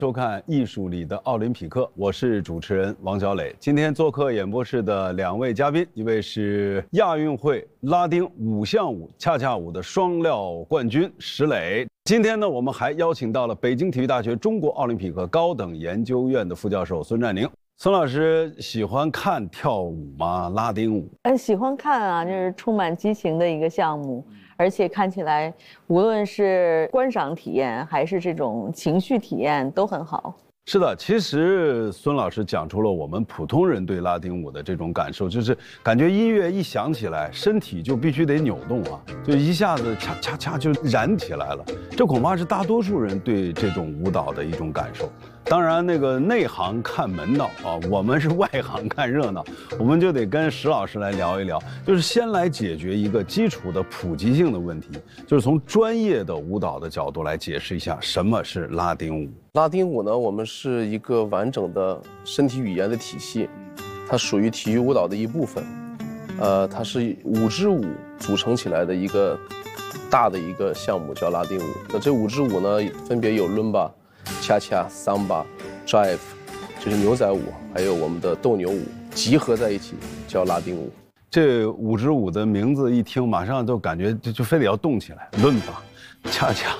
收看《艺术里的奥林匹克》，我是主持人王小磊。今天做客演播室的两位嘉宾，一位是亚运会拉丁5项舞恰恰舞的双料冠军石磊。今天呢，我们还邀请到了北京体育大学中国奥林匹克高等研究院的副教授孙占宁。孙老师喜欢看跳舞吗？拉丁舞？ 喜欢看啊，这是充满激情的一个项目，而且看起来无论是观赏体验还是这种情绪体验都很好。 是的，其实孙老师讲出了我们普通人对拉丁舞的这种感受，就是感觉音乐一响起来，身体就必须得扭动啊，就一下子恰恰恰就燃起来了。这恐怕是大多数人对这种舞蹈的一种感受。当然，那个内行看门道啊，我们是外行看热闹，我们就得跟石老师来聊一聊，就是先来解决一个基础的普及性的问题，就是从专业的舞蹈的角度来解释一下什么是拉丁舞。 拉丁舞呢，我们是一个完整的身体语言的体系，它属于体育舞蹈的一部分。它是5支舞组成起来的一个大的一个项目，叫拉丁舞。那这5支舞呢，分别有伦巴、恰恰、桑巴、jive， 就是牛仔舞，还有我们的斗牛舞，集合在一起叫拉丁舞。 这5支舞的名字一听，马上就感觉就非得要动起来，伦巴、恰恰。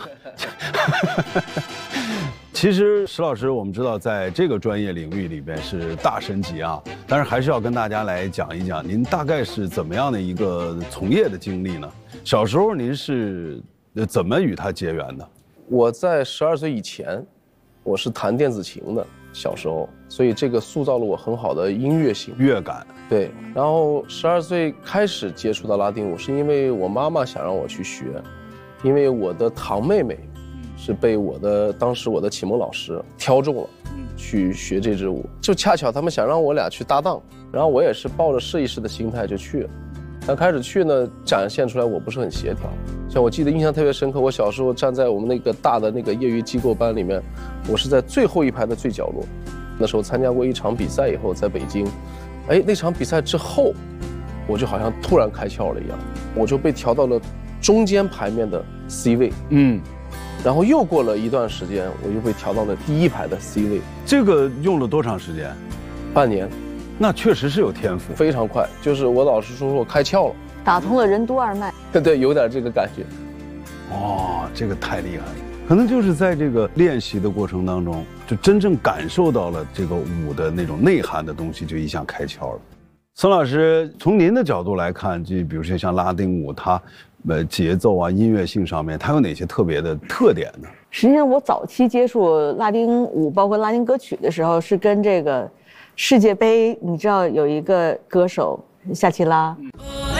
其实石老师，我们知道在这个专业领域里边是大神级啊，但是还是要跟大家来讲一讲，您大概是怎么样的一个从业的经历呢？小时候您是怎么与他结缘的？ 我在12岁以前，我是弹电子琴的，小时候，所以这个塑造了我很好的音乐性、 乐感。 对，然后12岁开始接触到拉丁舞，是因为我妈妈想让我去学，因为我的堂妹妹是被当时我的启蒙老师挑中了，去学这支舞，就恰巧他们想让我俩去搭档，然后我也是抱着试一试的心态就去了。但开始去呢，展现出来我不是很协调。像我记得印象特别深刻，我小时候站在我们那个大的那个业余机构班里面，我是在最后一排的最角落。那时候参加过一场比赛以后，在北京，那场比赛之后，我就好像突然开窍了一样，我就被调到了中间排面的 C 位。然后又过了一段时间，我又被调到了第1排的 C 位。 这个用了多长时间？ 半年。 那确实是有天赋， 非常快。就是我老师说我开窍了， 打通了任督二脉。 对，有点这个感觉。 哦，这个太厉害了。可能就是在这个练习的过程当中，就真正感受到了这个舞的那种内涵的东西，就一下开窍了。孙老师，从您的角度来看，就比如说像拉丁舞，它节奏啊、音乐性上面，它有哪些特别的特点呢？ 实际上，我早期接触拉丁舞，包括拉丁歌曲的时候，是跟这个世界杯，你知道有一个歌手夏奇拉。